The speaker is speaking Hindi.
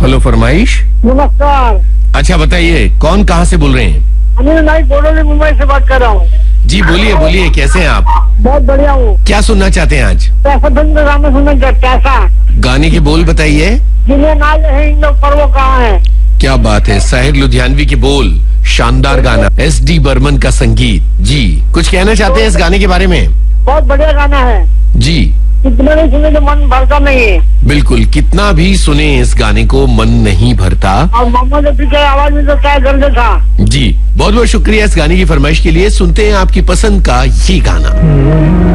हेलो फरमाइश। नमस्कार। अच्छा बताइए, कौन कहाँ से बोल रहे हैं? अनिल नाइक बोडोली मुंबई से बात कर रहा हूँ। जी बोलिए बोलिए, कैसे हैं आप? बहुत बढ़िया हूँ। क्या सुनना चाहते हैं आज? पैसा धन का गाना सुनना कैसा? गाने के बोल बताइए। जिन्हें नाज है इन लोग पर वो कहाँ है? क्या बात है, साहिर लुधियानवी के बोल, शानदार गाना, SD बर्मन का संगीत। जी कुछ कहना चाहते हैं इस गाने के बारे में? बहुत बढ़िया गाना है जी कितना नहीं सुने तो मन भरता नहीं है। बिल्कुल, कितना भी सुने इस गाने को मन नहीं भरता। और मोहम्मद रफी की आवाज में तो क्या गर्द था। जी बहुत बहुत शुक्रिया इस गाने की फरमाइश के लिए। सुनते हैं आपकी पसंद का ये गाना।